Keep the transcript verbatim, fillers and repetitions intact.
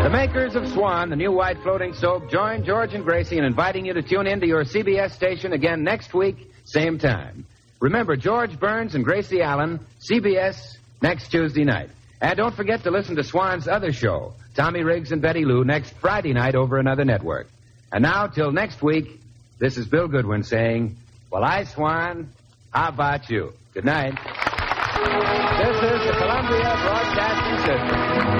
The makers of Swan, the new white floating soap, join George and Gracie in inviting you to tune in to your C B S station again next week, same time. Remember, George Burns and Gracie Allen, C B S, next Tuesday night. And don't forget to listen to Swan's other show, Tommy Riggs and Betty Lou, next Friday night over another network. And now, till next week, this is Bill Goodwin saying, well, I, Swan, how about you? Good night. This is the Columbia Broadcasting System.